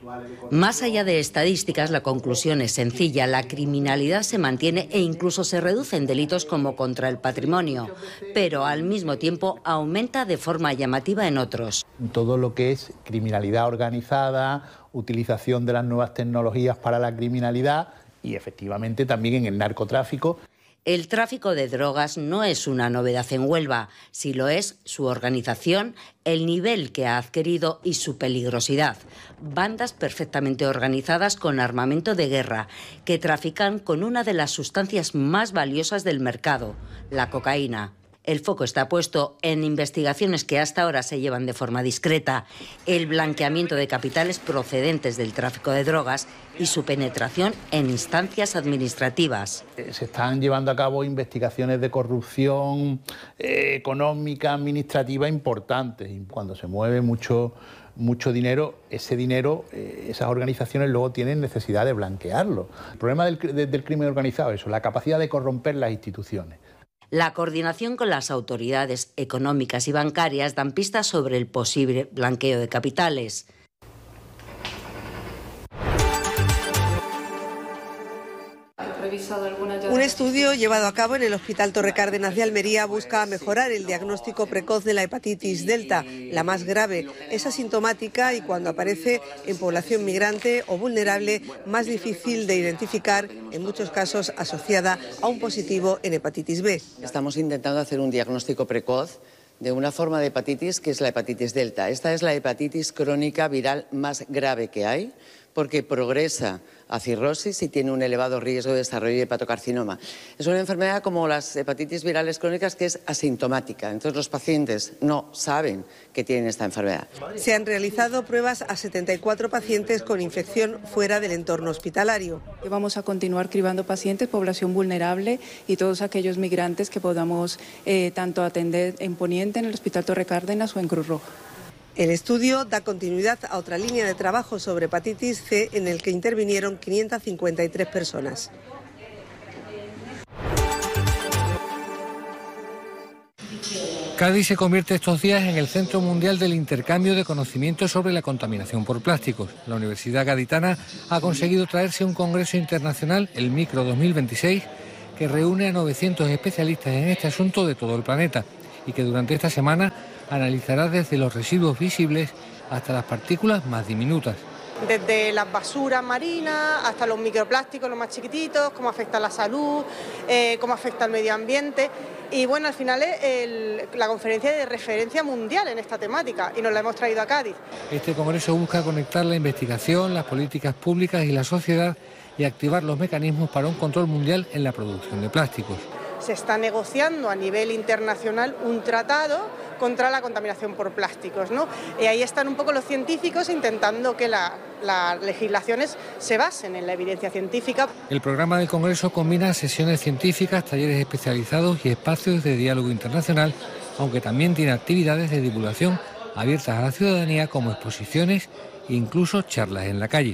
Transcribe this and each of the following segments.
Más allá de estadísticas, la conclusión es sencilla. La criminalidad se mantiene e incluso se reduce en delitos como contra el patrimonio, pero al mismo tiempo aumenta de forma llamativa en otros. Todo lo que es criminalidad organizada, utilización de las nuevas tecnologías para la criminalidad y efectivamente también en el narcotráfico. El tráfico de drogas no es una novedad en Huelva, si lo es su organización, el nivel que ha adquirido y su peligrosidad. Bandas perfectamente organizadas con armamento de guerra, que trafican con una de las sustancias más valiosas del mercado, la cocaína. El foco está puesto en investigaciones que hasta ahora se llevan de forma discreta, el blanqueamiento de capitales procedentes del tráfico de drogas y su penetración en instancias administrativas. Se están llevando a cabo investigaciones de corrupción económica, administrativa importantes. Y cuando se mueve mucho dinero, ese dinero, esas organizaciones luego tienen necesidad de blanquearlo. El problema del crimen organizado es eso, la capacidad de corromper las instituciones. La coordinación con las autoridades económicas y bancarias dan pistas sobre el posible blanqueo de capitales. Un estudio llevado a cabo en el Hospital Torre Cárdenas de Almería busca mejorar el diagnóstico precoz de la hepatitis delta, la más grave. Es asintomática y cuando aparece en población migrante o vulnerable, más difícil de identificar, en muchos casos asociada a un positivo en hepatitis B. Estamos intentando hacer un diagnóstico precoz de una forma de hepatitis que es la hepatitis delta. Esta es la hepatitis crónica viral más grave que hay, porque progresa a cirrosis y tiene un elevado riesgo de desarrollo de hepatocarcinoma. Es una enfermedad como las hepatitis virales crónicas que es asintomática. Entonces los pacientes no saben que tienen esta enfermedad. Se han realizado pruebas a 74 pacientes con infección fuera del entorno hospitalario. Vamos a continuar cribando pacientes, población vulnerable y todos aquellos migrantes que podamos tanto atender en Poniente, en el Hospital Torre Cárdenas o en Cruz Roja. El estudio da continuidad a otra línea de trabajo sobre hepatitis C en el que intervinieron 553 personas. Cádiz se convierte estos días en el centro mundial del intercambio de conocimientos sobre la contaminación por plásticos. La Universidad Gaditana ha conseguido traerse un congreso internacional, el Micro 2026, que reúne a 900 especialistas en este asunto de todo el planeta y que durante esta semana analizará desde los residuos visibles hasta las partículas más diminutas. Desde las basuras marinas hasta los microplásticos, los más chiquititos, cómo afecta a la salud, cómo afecta al medio ambiente. Y bueno, al final es la conferencia de referencia mundial en esta temática y nos la hemos traído a Cádiz. Este congreso busca conectar la investigación, las políticas públicas y la sociedad y activar los mecanismos para un control mundial en la producción de plásticos. Se está negociando a nivel internacional un tratado contra la contaminación por plásticos, ¿no? Y ahí están un poco los científicos intentando que las legislaciones se basen en la evidencia científica. El programa del Congreso combina sesiones científicas, talleres especializados y espacios de diálogo internacional, aunque también tiene actividades de divulgación abiertas a la ciudadanía como exposiciones e incluso charlas en la calle.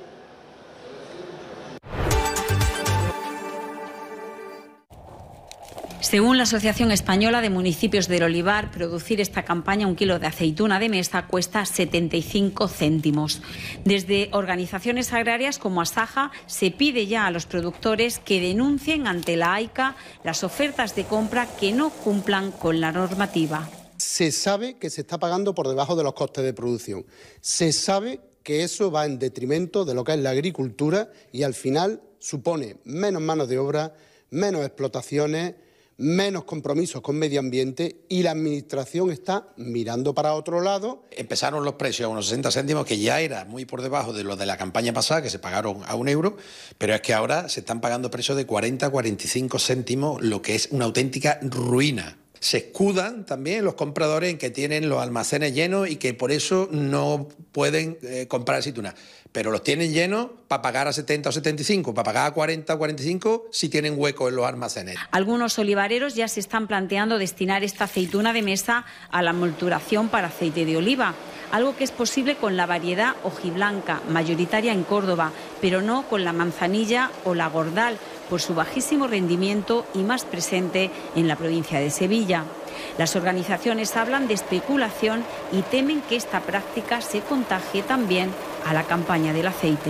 Según la Asociación Española de Municipios del Olivar, producir esta campaña, 1 kilo de aceituna de mesa, cuesta 75 céntimos. Desde organizaciones agrarias como Asaja se pide ya a los productores que denuncien ante la AICA las ofertas de compra que no cumplan con la normativa. Se sabe que se está pagando por debajo de los costes de producción. Se sabe que eso va en detrimento de lo que es la agricultura y al final supone menos manos de obra, menos explotaciones, menos compromisos con medio ambiente y la administración está mirando para otro lado. Empezaron los precios a unos 60 céntimos, que ya era muy por debajo de los de la campaña pasada, que se pagaron a 1 euro, pero es que ahora se están pagando precios de 40 a 45 céntimos, lo que es una auténtica ruina. Se escudan también los compradores en que tienen los almacenes llenos y que por eso no pueden comprar aceituna. Pero los tienen llenos para pagar a 70 o 75, para pagar a 40 o 45 si tienen hueco en los almacenes. Algunos olivareros ya se están planteando destinar esta aceituna de mesa a la molturación para aceite de oliva, algo que es posible con la variedad hojiblanca, mayoritaria en Córdoba, pero no con la manzanilla o la gordal, por su bajísimo rendimiento y más presente en la provincia de Sevilla. Las organizaciones hablan de especulación y temen que esta práctica se contagie también a la campaña del aceite.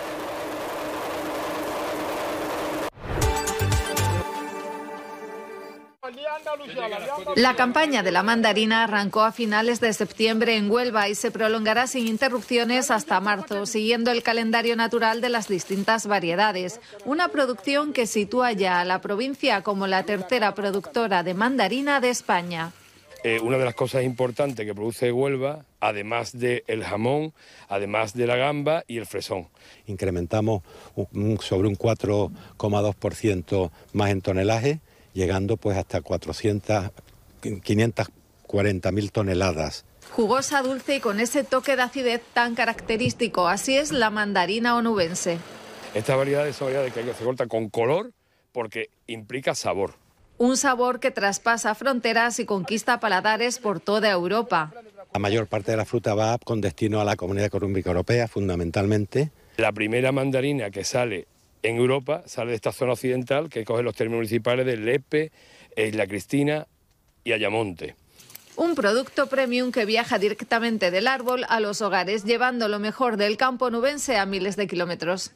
La campaña de la mandarina arrancó a finales de septiembre en Huelva y se prolongará sin interrupciones hasta marzo, siguiendo el calendario natural de las distintas variedades. Una producción que sitúa ya a la provincia como la tercera productora de mandarina de España. Una de las cosas importantes que produce Huelva, además del jamón, además de la gamba y el fresón. Incrementamos sobre un 4,2% más en tonelaje, llegando pues hasta 540.000 toneladas. Jugosa, dulce y con ese toque de acidez tan característico. Así es la mandarina onubense. Estas variedades son variedades que se cortan con color porque implica sabor. Un sabor que traspasa fronteras y conquista paladares por toda Europa. La mayor parte de la fruta va con destino a la Comunidad Económica Europea, fundamentalmente. La primera mandarina que sale en Europa sale de esta zona occidental, que coge los términos municipales de Lepe, Isla Cristina y Ayamonte. Un producto premium que viaja directamente del árbol a los hogares, llevando lo mejor del campo onubense a miles de kilómetros.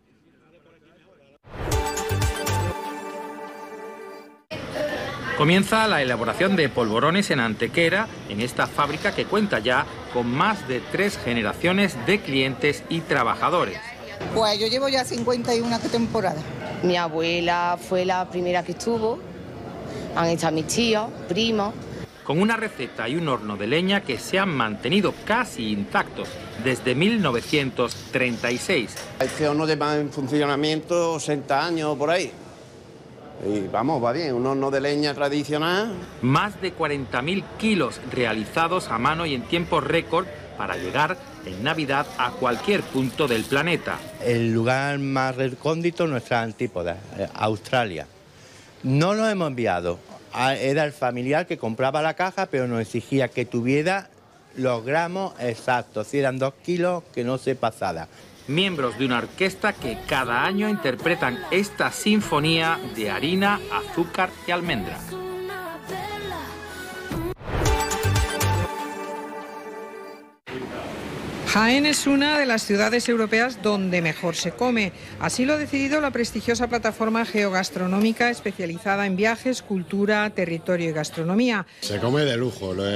Comienza la elaboración de polvorones en Antequera, en esta fábrica que cuenta ya con más de 3 generaciones de clientes y trabajadores. Pues yo llevo ya 51 temporadas. Mi abuela fue la primera que estuvo, han estado mis tíos, primos. Con una receta y un horno de leña que se han mantenido casi intactos desde 1936. Este horno lleva en funcionamiento 60 años por ahí. Y vamos, va bien, un horno de leña tradicional. Más de 40.000 kilos realizados a mano y en tiempo récord para llegar en Navidad a cualquier punto del planeta. El lugar más recóndito, nuestra antípoda, Australia. No lo hemos enviado. Era el familiar que compraba la caja, pero nos exigía que tuviera los gramos exactos. Si eran 2 kilos, que no se pasara. Miembros de una orquesta que cada año interpretan esta sinfonía de harina, azúcar y almendra. Jaén es una de las ciudades europeas donde mejor se come. Así lo ha decidido la prestigiosa plataforma geogastronómica especializada en viajes, cultura, territorio y gastronomía. Se come de lujo.